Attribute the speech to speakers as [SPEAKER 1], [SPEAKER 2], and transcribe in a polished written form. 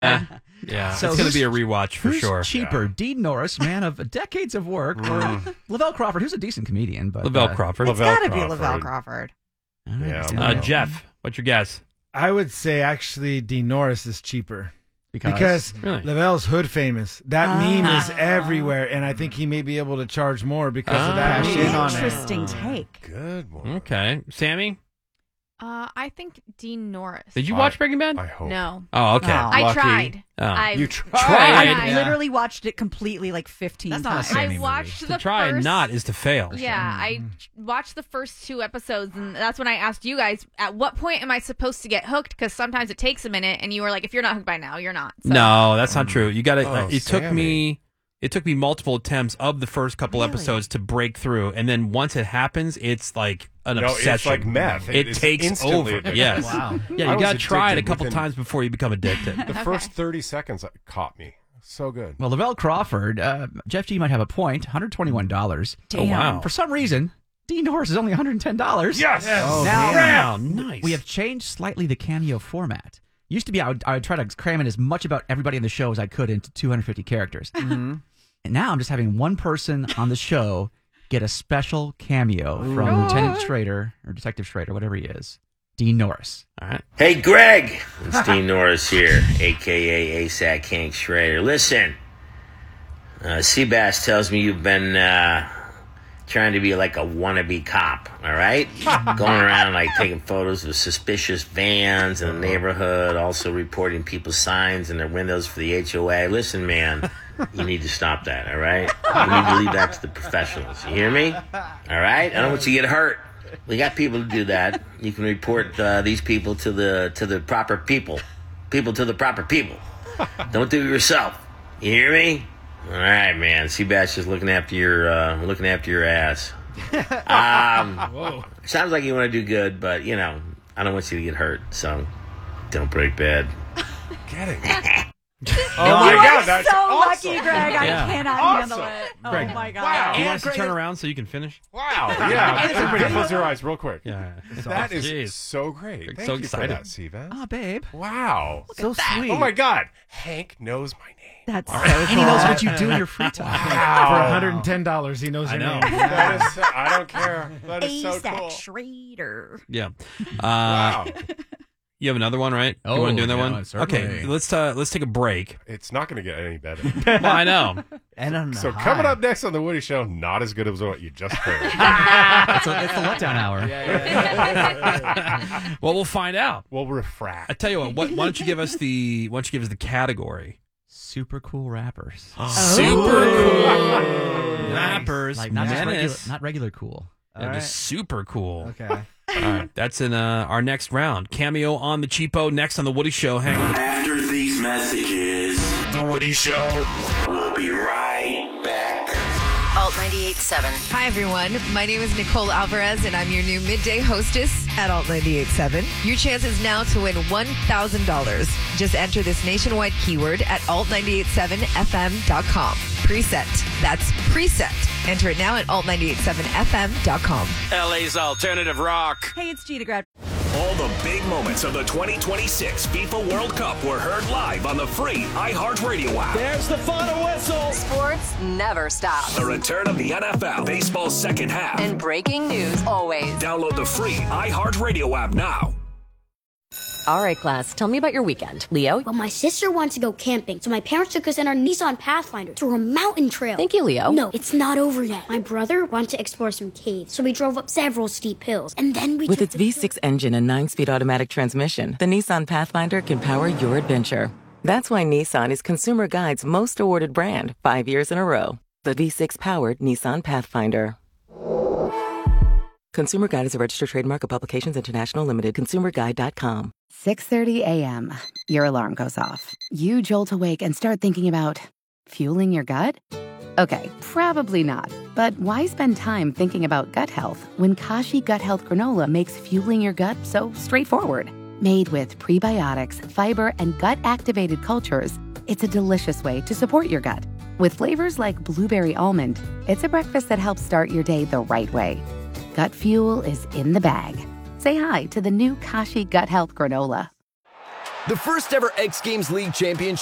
[SPEAKER 1] Yeah,
[SPEAKER 2] So
[SPEAKER 1] it's going to be a rewatch for
[SPEAKER 2] who's
[SPEAKER 1] sure.
[SPEAKER 2] cheaper, Dean Norris, man of decades of work, or Lavelle Crawford, who's a decent comedian, but
[SPEAKER 1] Lavelle Crawford.
[SPEAKER 3] It's got to be Lavelle Crawford.
[SPEAKER 2] All right,
[SPEAKER 4] Yeah.
[SPEAKER 2] stand by.
[SPEAKER 1] Jeff, what's your guess?
[SPEAKER 5] I would say actually Dean Norris is cheaper.
[SPEAKER 2] Because
[SPEAKER 1] Really?
[SPEAKER 5] Lavelle's hood famous. That meme is everywhere, and I think he may be able to charge more because of that
[SPEAKER 2] Cash
[SPEAKER 5] meme.
[SPEAKER 2] in on it.
[SPEAKER 3] Interesting take.
[SPEAKER 4] Good one.
[SPEAKER 1] Okay, Sammy,
[SPEAKER 6] I think Dean Norris.
[SPEAKER 1] did you watch Breaking Bad?
[SPEAKER 4] I hope.
[SPEAKER 6] No.
[SPEAKER 1] Oh, okay.
[SPEAKER 3] Oh.
[SPEAKER 6] I
[SPEAKER 1] Lucky.
[SPEAKER 6] tried.
[SPEAKER 1] Oh.
[SPEAKER 4] You tried.
[SPEAKER 1] Tried.
[SPEAKER 3] I
[SPEAKER 1] Yeah.
[SPEAKER 3] literally watched it completely like 15
[SPEAKER 2] That's not a
[SPEAKER 3] times.
[SPEAKER 2] Sammy
[SPEAKER 6] I
[SPEAKER 2] movie.
[SPEAKER 6] watched
[SPEAKER 1] To
[SPEAKER 6] the
[SPEAKER 1] try and
[SPEAKER 6] first.
[SPEAKER 1] not is to fail.
[SPEAKER 6] Yeah, I watched the first 2 episodes, and that's when I asked you guys, at what point am I supposed to get hooked? Because sometimes it takes a minute, and you were like, if you're not hooked by now, you're not. So.
[SPEAKER 1] No, that's not true. You got to.
[SPEAKER 4] Oh,
[SPEAKER 1] It took me multiple attempts of the first couple
[SPEAKER 3] Really?
[SPEAKER 1] episodes to break through, and then once it happens, it's like an obsession.
[SPEAKER 4] It's like meth.
[SPEAKER 1] It
[SPEAKER 4] It's
[SPEAKER 1] takes
[SPEAKER 4] instantly
[SPEAKER 1] over.
[SPEAKER 4] addictive.
[SPEAKER 1] Yes.
[SPEAKER 2] Wow.
[SPEAKER 1] Yeah,
[SPEAKER 4] I
[SPEAKER 1] you
[SPEAKER 4] was
[SPEAKER 1] got to try it a
[SPEAKER 4] addicted
[SPEAKER 1] couple
[SPEAKER 4] within-
[SPEAKER 1] times before you become addicted.
[SPEAKER 4] The first 30 seconds caught me. So good.
[SPEAKER 2] Well, Lavelle Crawford, Jeff G might have a point, $121.
[SPEAKER 1] Oh, wow.
[SPEAKER 2] For some reason, Dean Norris is only $110.
[SPEAKER 4] Yes.
[SPEAKER 5] Oh,
[SPEAKER 2] Now,
[SPEAKER 1] Round. Nice.
[SPEAKER 2] we have changed slightly the cameo format. Used to be I would try to cram in as much about everybody in the show as I could into 250 characters. And now I'm just having one person on the show get a special cameo from Lieutenant Schrader or Detective Schrader, whatever he is. Dean Norris.
[SPEAKER 1] All right.
[SPEAKER 7] Hey, Greg. It's Dean Norris here, a.k.a. ASAC King Schrader. Listen, Seabass tells me you've been trying to be like a wannabe cop, all right? Going around, like, taking photos of suspicious vans in the neighborhood, also reporting people's signs in their windows for the HOA. Listen, man, you need to stop that, all right? You need to leave that to the professionals. You hear me? All right? I don't want you to get hurt. We got people to do that. You can report these people to the proper people. People to the proper people. Don't do it yourself. You hear me? All right, man. Seabass just looking after your ass. Sounds like you want to do good, but you know, I don't want you to get hurt. So don't break bad.
[SPEAKER 4] Get it.
[SPEAKER 3] You
[SPEAKER 4] my
[SPEAKER 3] are
[SPEAKER 4] God, that's
[SPEAKER 3] so
[SPEAKER 4] awesome.
[SPEAKER 3] lucky, Greg. I
[SPEAKER 1] Yeah.
[SPEAKER 3] cannot handle
[SPEAKER 4] Awesome.
[SPEAKER 3] it.
[SPEAKER 1] Greg,
[SPEAKER 3] Oh, my God.
[SPEAKER 4] wow.
[SPEAKER 1] Do you
[SPEAKER 4] And
[SPEAKER 1] want us to turn around so you can finish?
[SPEAKER 4] Wow. Yeah. Everybody close their eyes real quick.
[SPEAKER 1] Yeah.
[SPEAKER 4] That is
[SPEAKER 1] Jeez.
[SPEAKER 4] so great.
[SPEAKER 1] I'm
[SPEAKER 4] Thank
[SPEAKER 1] so
[SPEAKER 4] you
[SPEAKER 1] excited.
[SPEAKER 4] for that, Seabass.
[SPEAKER 2] Oh, babe.
[SPEAKER 4] Wow.
[SPEAKER 2] So sweet.
[SPEAKER 4] Oh, my God. Hank knows my name.
[SPEAKER 3] That's so
[SPEAKER 2] And he knows
[SPEAKER 3] cool.
[SPEAKER 2] what you do in your free time.
[SPEAKER 5] For $110, he knows your
[SPEAKER 1] know.
[SPEAKER 5] name.
[SPEAKER 4] That is so, I don't care. That is so
[SPEAKER 3] ASAC
[SPEAKER 4] cool.
[SPEAKER 3] Schrader.
[SPEAKER 1] Yeah.
[SPEAKER 4] Wow.
[SPEAKER 1] You have another one, right?
[SPEAKER 2] Oh,
[SPEAKER 1] you want to do another
[SPEAKER 2] yeah,
[SPEAKER 1] one?
[SPEAKER 2] certainly.
[SPEAKER 1] Okay, let's take a break.
[SPEAKER 4] It's not going to get any better.
[SPEAKER 1] Well, I know.
[SPEAKER 2] And on
[SPEAKER 4] So
[SPEAKER 2] the
[SPEAKER 4] coming
[SPEAKER 2] high.
[SPEAKER 4] up next on The Woody Show, not as good as what you just heard.
[SPEAKER 2] It's the letdown hour.
[SPEAKER 1] Well, we'll find out.
[SPEAKER 4] We'll refract.
[SPEAKER 1] I tell you what. Why don't you give us the category?
[SPEAKER 2] Super cool rappers.
[SPEAKER 1] Super cool rappers.
[SPEAKER 2] Like not just regular,
[SPEAKER 1] Menace.
[SPEAKER 2] not regular cool.
[SPEAKER 1] Yeah, just super cool.
[SPEAKER 5] Okay.
[SPEAKER 1] All right, that's in our next round. Cameo on the Cheapo next on the Woody Show. Hang on.
[SPEAKER 8] After these messages, The Woody Show will be right back.
[SPEAKER 9] Alt 98.7.
[SPEAKER 10] Hi, everyone. My name is Nicole Alvarez, and I'm your new midday hostess at Alt 98.7. Your chance is now to win $1,000. Just enter this nationwide keyword at alt987fm.com. Preset. That's preset. Enter it now at alt987fm.com.
[SPEAKER 8] LA's alternative rock.
[SPEAKER 3] Hey, it's Gita Grad.
[SPEAKER 8] All the big moments of the 2026 FIFA World Cup were heard live on the free iHeartRadio app.
[SPEAKER 11] There's the final whistle.
[SPEAKER 9] Sports never stops.
[SPEAKER 8] The return of the NFL, baseball's second half.
[SPEAKER 9] And breaking news always.
[SPEAKER 8] Download the free iHeartRadio app now.
[SPEAKER 9] All right, class, tell me about your weekend. Leo?
[SPEAKER 12] Well, my sister wanted to go camping, so my parents took us in our Nissan Pathfinder through a mountain trail.
[SPEAKER 9] Thank you, Leo.
[SPEAKER 12] No, it's not over yet. My brother wanted to explore some caves, so we drove up several steep hills, and then we
[SPEAKER 13] With
[SPEAKER 12] took
[SPEAKER 13] its V6 engine and 9-speed automatic transmission, the Nissan Pathfinder can power your adventure. That's why Nissan is Consumer Guide's most awarded brand 5 years in a row. The V6-powered Nissan Pathfinder. Consumer Guide is a registered trademark of Publications International Limited. ConsumerGuide.com.
[SPEAKER 14] 6:30 a.m. Your alarm goes off. You jolt awake and start thinking about fueling your gut? Okay, probably not. But why spend time thinking about gut health when Kashi Gut Health Granola makes fueling your gut so straightforward? Made with prebiotics, fiber, and gut-activated cultures, it's a delicious way to support your gut. With flavors like blueberry almond, it's a breakfast that helps start your day the right way. Gut fuel is in the bag. Say hi to the new Kashi Gut Health Granola.
[SPEAKER 11] The first ever X Games League championship